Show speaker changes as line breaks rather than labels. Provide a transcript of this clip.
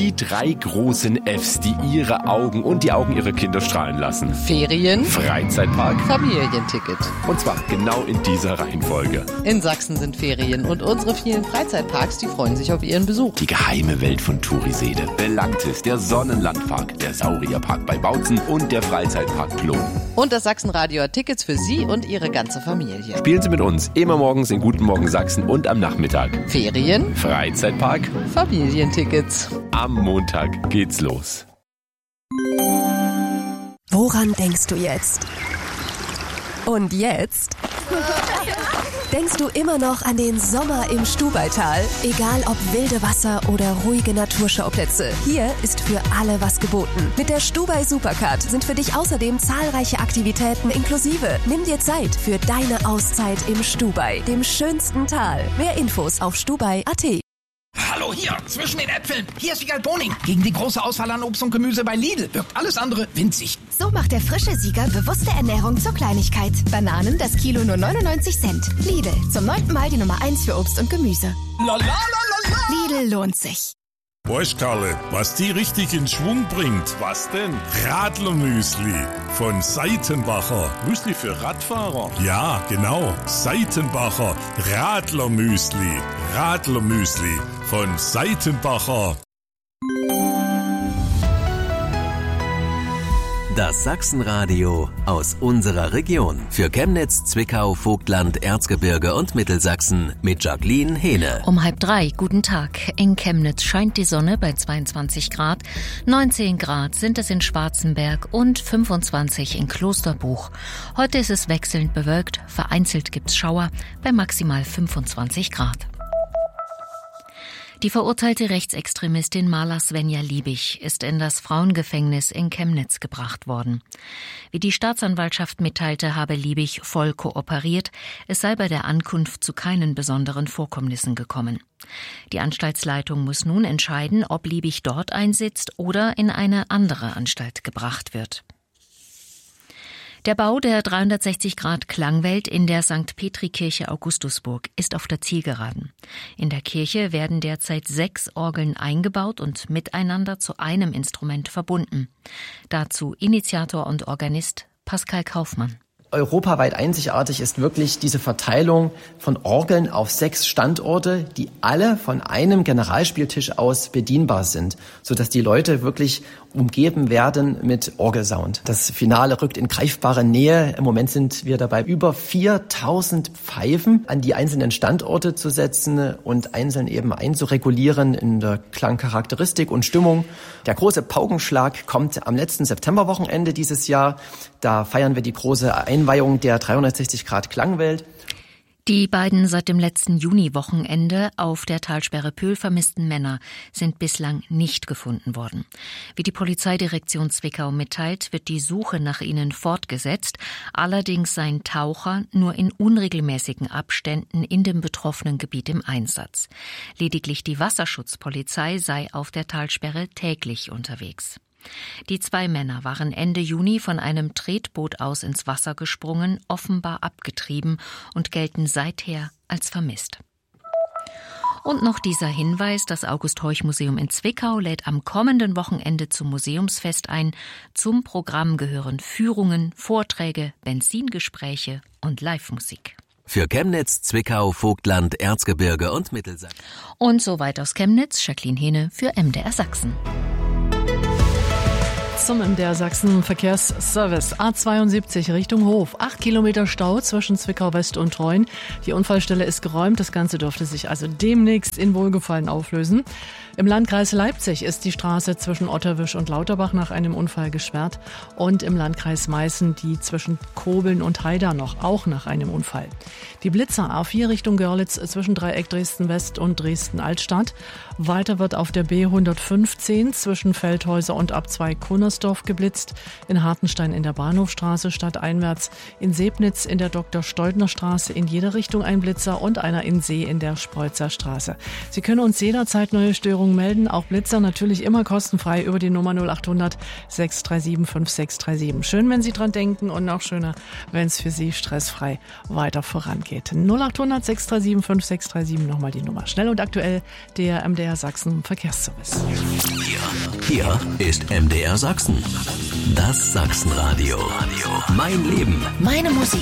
Die 3 großen Fs, die ihre Augen und die Augen ihrer Kinder strahlen lassen.
Ferien,
Freizeitpark,
Familienticket.
und zwar genau in dieser Reihenfolge.
In Sachsen sind Ferien und unsere vielen Freizeitparks, die freuen sich auf ihren Besuch.
Die geheime Welt von Turiseede, Belantis, der Sonnenlandpark, der Saurierpark bei Bautzen und der Freizeitpark Plon.
Und das Sachsenradio hat Tickets für Sie und Ihre ganze Familie.
Spielen Sie mit uns immer morgens in Guten Morgen Sachsen und am Nachmittag.
Ferien,
Freizeitpark,
Familientickets.
am Montag geht's los.
Woran denkst du jetzt? Und jetzt? Denkst du immer noch an den Sommer im Stubaital? Egal ob wilde Wasser oder ruhige Naturschauplätze, hier ist für alle was geboten. Mit der Stubai Supercard sind für dich außerdem zahlreiche Aktivitäten inklusive. Nimm dir Zeit für deine Auszeit im Stubai, dem schönsten Tal. Mehr Infos auf stubai.at.
Hallo, hier, zwischen den Äpfeln. Hier ist Wiegald Boning. Gegen die große Auswahl an Obst und Gemüse bei Lidl wirkt alles andere winzig.
So macht der frische Sieger bewusste Ernährung zur Kleinigkeit. Bananen, das Kilo nur 99 Cent. Lidl, zum 9. Mal die Nummer 1 für Obst und Gemüse.
La la la la la.
Lidl lohnt sich.
Weißt Karle, was die richtig in Schwung bringt? Was denn? Radlermüsli von Seitenbacher. Müsli für Radfahrer? Ja, genau. Seitenbacher Radlermüsli. Radlermüsli von Seitenbacher.
Das Sachsenradio aus unserer Region. Für Chemnitz, Zwickau, Vogtland, Erzgebirge und Mittelsachsen mit Jacqueline Hehne.
Um 2:30, guten Tag. In Chemnitz scheint die Sonne bei 22 Grad, 19 Grad sind es in Schwarzenberg und 25 in Klosterbuch. Heute ist es wechselnd bewölkt, vereinzelt gibt's Schauer bei maximal 25 Grad. Die verurteilte Rechtsextremistin Marla Svenja Liebig ist in das Frauengefängnis in Chemnitz gebracht worden. Wie die Staatsanwaltschaft mitteilte, habe Liebig voll kooperiert, es sei bei der Ankunft zu keinen besonderen Vorkommnissen gekommen. Die Anstaltsleitung muss nun entscheiden, ob Liebig dort einsitzt oder in eine andere Anstalt gebracht wird. Der Bau der 360-Grad-Klangwelt in der St. Petri-Kirche Augustusburg ist auf der Zielgeraden. In der Kirche werden derzeit 6 Orgeln eingebaut und miteinander zu einem Instrument verbunden. Dazu Initiator und Organist Pascal Kaufmann.
Europaweit einzigartig ist wirklich diese Verteilung von Orgeln auf 6 Standorte, die alle von einem Generalspieltisch aus bedienbar sind, sodass die Leute wirklich umgeben werden mit Orgelsound. Das Finale rückt in greifbare Nähe. Im Moment sind wir dabei, über 4000 Pfeifen an die einzelnen Standorte zu setzen und einzeln eben einzuregulieren in der Klangcharakteristik und Stimmung. Der große Paukenschlag kommt am letzten Septemberwochenende dieses Jahr. Da feiern wir die große Einweihung der 360-Grad-Klangwelt.
Die beiden seit dem letzten Juni-Wochenende auf der Talsperre Pöhl vermissten Männer sind bislang nicht gefunden worden. Wie die Polizeidirektion Zwickau mitteilt, wird die Suche nach ihnen fortgesetzt. Allerdings seien Taucher nur in unregelmäßigen Abständen in dem betroffenen Gebiet im Einsatz. Lediglich die Wasserschutzpolizei sei auf der Talsperre täglich unterwegs. Die 2 Männer waren Ende Juni von einem Tretboot aus ins Wasser gesprungen, offenbar abgetrieben und gelten seither als vermisst. Und noch dieser Hinweis, das August-Horch-Museum in Zwickau lädt am kommenden Wochenende zum Museumsfest ein. Zum Programm gehören Führungen, Vorträge, Benzingespräche und Live-Musik.
Für Chemnitz, Zwickau, Vogtland, Erzgebirge und Mittelsachsen.
Und soweit aus Chemnitz, Jacqueline Hehne für MDR Sachsen.
Zum MDR Sachsen Verkehrsservice. A72 Richtung Hof. 8 Kilometer Stau zwischen Zwickau West und Treuen. Die Unfallstelle ist geräumt. Das Ganze dürfte sich also demnächst in Wohlgefallen auflösen. Im Landkreis Leipzig ist die Straße zwischen Otterwisch und Lauterbach nach einem Unfall gesperrt. Und im Landkreis Meißen die zwischen Kobeln und Haida noch, auch nach einem Unfall. Die Blitzer A4 Richtung Görlitz zwischen Dreieck Dresden West und Dresden Altstadt. Weiter wird auf der B115 zwischen Feldhäuser und Abzweig Kunnersdorf Wilmersdorf geblitzt, in Hartenstein in der Bahnhofstraße stadteinwärts, in Sebnitz in der Dr.-Steudner-Straße in jede Richtung ein Blitzer und einer in See in der Spreutzer-Straße. Sie können uns jederzeit neue Störungen melden, auch Blitzer natürlich immer kostenfrei über die Nummer 0800 637 5637. Schön, wenn Sie dran denken und noch schöner, wenn es für Sie stressfrei weiter vorangeht. 0800 637 5637, nochmal die Nummer. Schnell und aktuell, der MDR Sachsen Verkehrsservice.
Hier ist MDR Sachsen. Das Sachsenradio. Mein Leben.
Meine Musik.